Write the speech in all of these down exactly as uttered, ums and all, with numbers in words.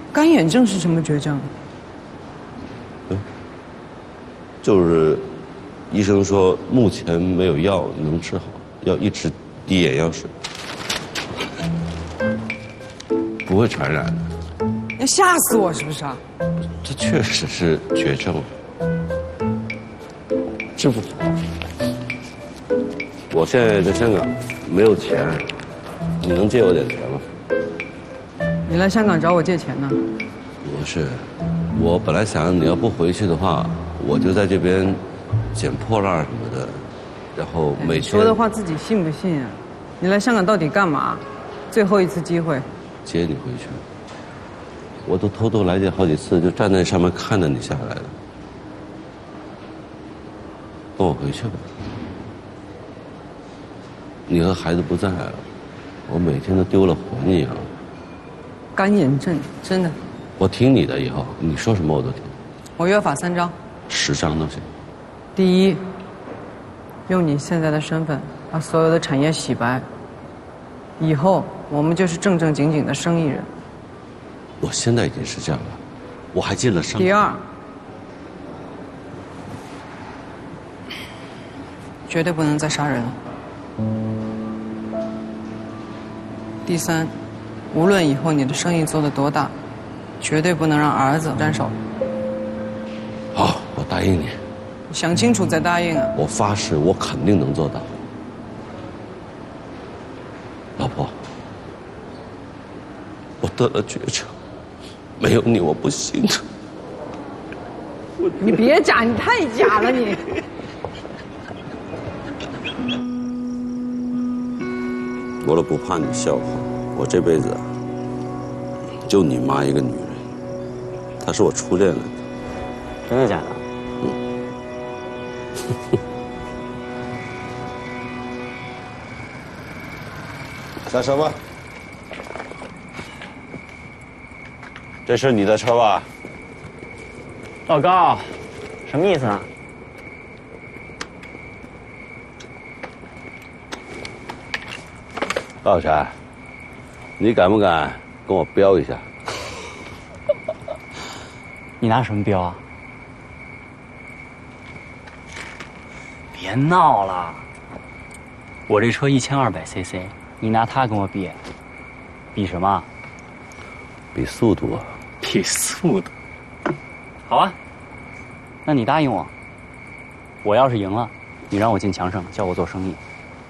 干眼症是什么绝症？ 嗯，就是医生说目前没有药能治好，要一直滴眼药水，不会传染的。 要吓死我是不是啊？ 这确实是绝症。支付。我现在在香港，没有钱，你能借我点钱吗？ 你来香港找我借钱呢？ 不是，我本来想你要不回去的话，我就在这边捡破烂什么的，然后每天说的话自己信不信啊？你来香港到底干嘛？最后一次机会， 接你回去。我都偷偷来电好几次，就站在上面看着你下来的。跟我回去吧。你和孩子不在了，我每天都丢了魂一样。 干眼症，真的。 我听你的，以后你说什么我都听。 我约法三章。 十章都行。 第一，用你现在的身份把所有的产业洗白，以后我们就是正正经经的生意人。 我现在已经是这样了，我还进了商。 第二，绝对不能再杀人了。第三，无论以后你的生意做得多大，绝对不能让儿子沾手。 好，我答应你。 想清楚再答应啊！ 我发誓，我肯定能做到。老婆，我得了绝症，没有你我不行的。 你别假，你太假了你。 我都不怕你笑话，我这辈子啊，就你妈一个女人，她是我初恋来的。 真的假的？ 嗯。下车吧。这是你的车吧？ 老高，什么意思啊？ 高小婵，你敢不敢跟我飙一下？ 你拿什么标啊？别闹了！我这车一千二百 C C， 你拿它跟我比，比什么？ 比速度啊！ 比速度。好啊，那你答应我，我要是赢了，你让我进强盛，教我做生意。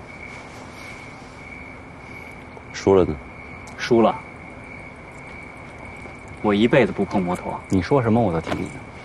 输了呢？ 输了，我一辈子不碰摩托。你说什么我都听你的。